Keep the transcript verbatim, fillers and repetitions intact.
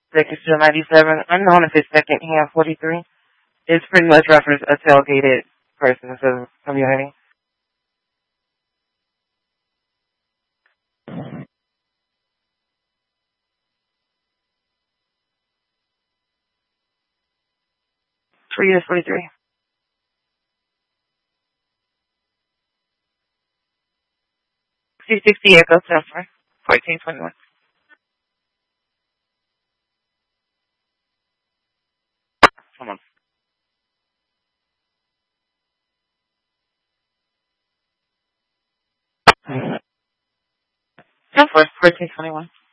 Second Street ninety-seven, unknown if it's second hand forty-three. It's pretty much reference a tailgated person in the community. Three years forty-three. C sixty Echo Central, fourteen twenty-one. Come on. Central, fourteen twenty-one.